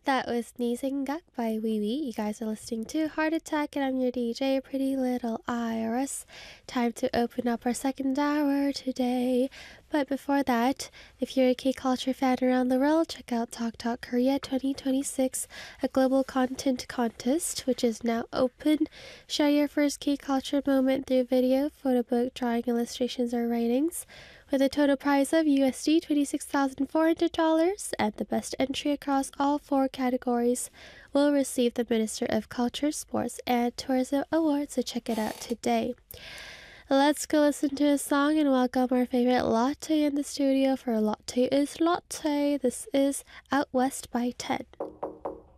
That was Nisingak by Wee Wee. You guys are listening to Heart Attack, and I'm your DJ, Pretty Little Iris. Time to open up our second hour today. But before that, if you're a K-culture fan around the world, check out Talk Talk Korea 2026, a global content contest, which is now open. Share your first K-culture moment through video, photo book, drawing, illustrations, or writings, with a total prize of USD $26,400, and the best entry across all 4 categories will receive the Minister of Culture, Sports, and Tourism Award, so check it out today. Let's go listen to a song and welcome our favorite latte in the studio for Latte is Latte. This is Out West by Ted.